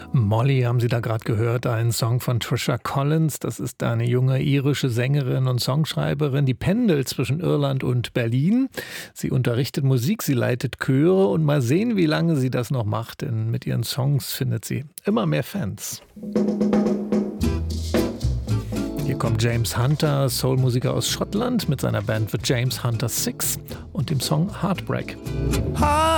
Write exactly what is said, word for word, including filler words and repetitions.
Molly haben Sie da gerade gehört, ein Song von Trisha Collins. Das ist eine junge irische Sängerin und Songschreiberin, die pendelt zwischen Irland und Berlin. Sie unterrichtet Musik, sie leitet Chöre und mal sehen, wie lange sie das noch macht, denn mit ihren Songs findet sie immer mehr Fans. Hier kommt James Hunter, Soulmusiker aus Schottland, mit seiner Band The James Hunter Six und dem Song Heartbreak.